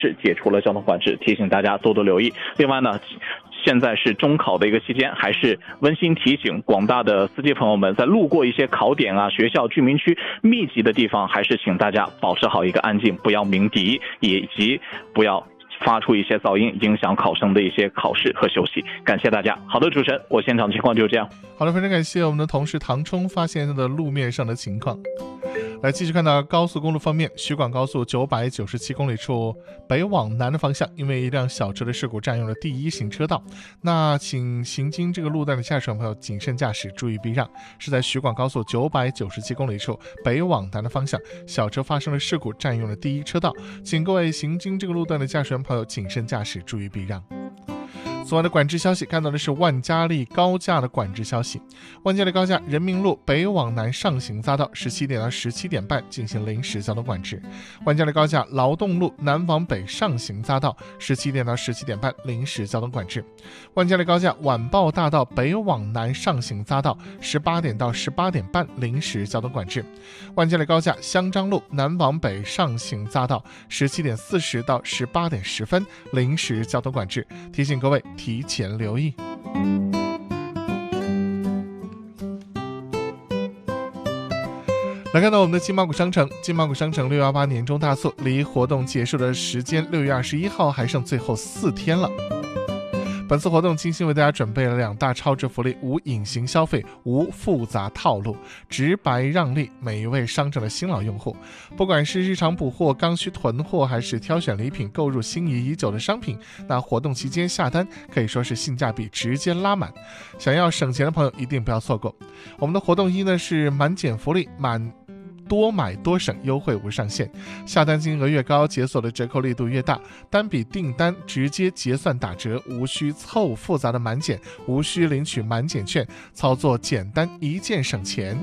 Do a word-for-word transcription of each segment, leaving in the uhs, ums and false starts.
是解除了交通管制，提醒大家多多留意。另外呢，现在是中考的一个期间，还是温馨提醒广大的司机朋友们，在路过一些考点啊、学校、居民区密集的地方，还是请大家保持好一个安静，不要鸣笛，以及不要发出一些噪音，影响考生的一些考试和休息。感谢大家。好的，主持人，我现场情况就是这样。 好的，非常感谢我们的同事唐冲发现他的路面上的情况。来继续看到高速公路方面，徐广高速九百九十七公里处北往南的方向，因为一辆小车的事故占用了第一行车道，那请行经这个路段的驾驶朋友谨慎驾驶，注意避让。是在徐广高速九百九十七公里处北往南的方向，小车发生了事故，占用了第一车道，请各位行经这个路段的驾驶员朋友谨慎驾驶，注意避让。昨晚的管制消息，看到的是万嘉利高架的管制消息。万嘉利高架人民路北往南上行匝道十七点到十七点半进行临时交通管制。万嘉利高架劳动路南往北上行匝道十七点到十七点半临时交通管制。万嘉利高架晚报大道北往南上行匝道十八点到十八点半临时交通管制。万嘉利高架香樟路南往北上行匝道十七点四十到十八点十分临时交通管制，提醒各位提前留意。来看到我们的金马谷商城，金马谷商城六一八年终大促离活动结束的时间六月二十一号还剩最后四天了。本次活动精心为大家准备了两大超值福利，无隐形消费，无复杂套路，直白让利每一位商城的新老用户。不管是日常补货、刚需囤货，还是挑选礼品、购入心仪已久的商品，那活动期间下单可以说是性价比直接拉满。想要省钱的朋友一定不要错过。我们的活动一呢是满减福利，满多买多省，优惠无上限，下单金额越高，解锁的折扣力度越大，单笔订单直接结算打折，无需凑复杂的满减，无需领取满减券，操作简单，一键省钱。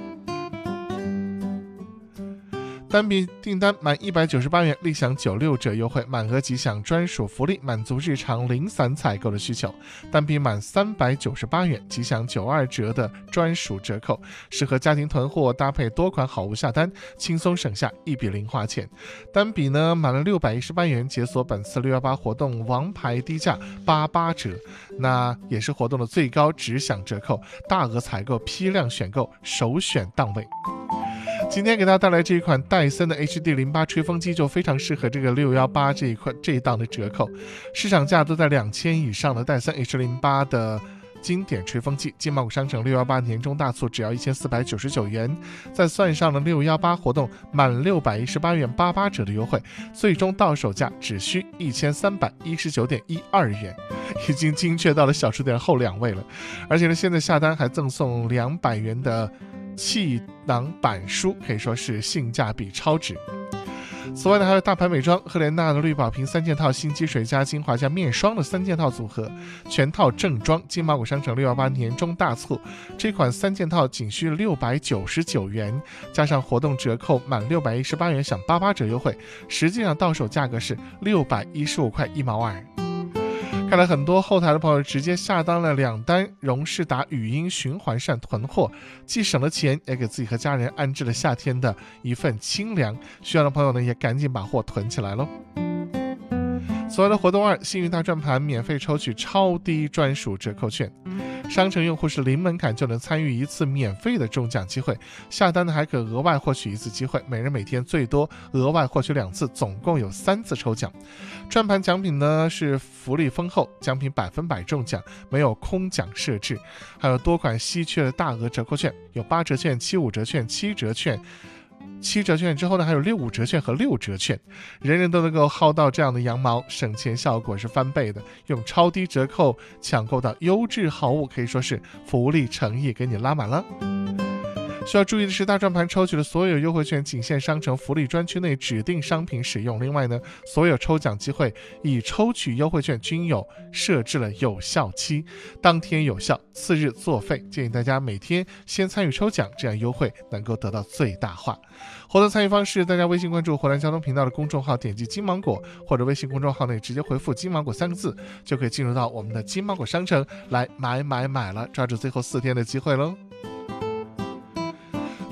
单笔订单满一百九十八元立享九六折优惠，满额即享专属福利，满足日常零散采购的需求。单笔满三百九十八元即享九二折的专属折扣，适合家庭囤货，搭配多款好物下单，轻松省下一笔零花钱。单笔呢满了六百一十八元，解锁本次六一八活动王牌低价八八折，那也是活动的最高直享折扣，大额采购批量选购，首选档位。今天给大家带来这一款戴森的 H D 零八 吹风机，就非常适合这个六一八这一块这一档的折扣，市场价都在两千以上的戴森 H 零八 的经典吹风机，金马谷商城六一八年终大促只要一千四百九十九元，再算上了六一八活动满六百一十八元八八折的优惠，最终到手价只需一千三百一十九点一二元，已经精确到了小数点后两位了。而且呢，现在下单还赠送两百元的气囊板书，可以说是性价比超值。此外呢，还有大牌美妆赫莲娜的绿宝瓶三件套，新积水加精华加面霜的三件套组合，全套正装，金马谷商城六一八年终大促，这款三件套仅需六百九十九元，加上活动折扣满六百一十八元享八八折优惠，实际上到手价格是六百一十五块一毛二。看来很多后台的朋友直接下单了两单荣仕达语音循环扇囤货，既省了钱，也给自己和家人安置了夏天的一份清凉。需要的朋友呢，也赶紧把货囤起来喽。所有的活动二，幸运大转盘免费抽取超低专属折扣券，商城用户是零门槛就能参与一次免费的中奖机会，下单的还可额外获取一次机会，每人每天最多额外获取两次，总共有三次抽奖。转盘奖品呢是福利丰厚，奖品百分百中奖，没有空奖设置，还有多款稀缺的大额折扣券，有八折券、七五折券、七折券。七折券之后呢，还有六五折券和六折券，人人都能够薅到这样的羊毛，省钱效果是翻倍的，用超低折扣抢购到优质好物，可以说是福利诚意给你拉满了。需要注意的是，大转盘抽取的所有优惠券仅限商城福利专区内指定商品使用，另外呢，所有抽奖机会已抽取优惠券均有设置了有效期，当天有效，次日作废，建议大家每天先参与抽奖，这样优惠能够得到最大化。活动参与方式，大家微信关注火蓝交通频道的公众号，点击金芒果，或者微信公众号内直接回复金芒果三个字，就可以进入到我们的金芒果商城来买买买了，抓住最后四天的机会喽。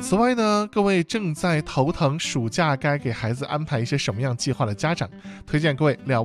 此外呢，各位正在头疼暑假该给孩子安排一些什么样计划的家长，推荐各位了